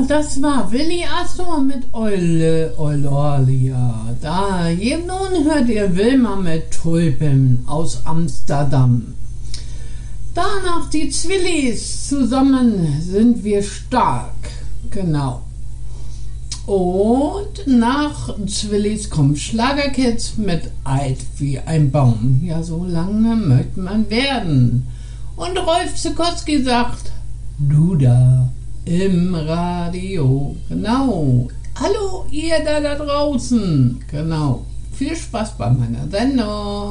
Das war Willi Astor mit Eulalia. Da nun hört ihr Wilma mit Tulpen aus Amsterdam. Danach die Zwillis, zusammen sind wir stark. Genau. Und nach Zwillis kommt Schlagerkids mit Alt wie ein Baum. Ja, so lange möchte man werden. Und Rolf Zuckowski sagt, du da im Radio. Genau. Hallo, ihr da draußen. Genau. Viel Spaß bei meiner Sendung.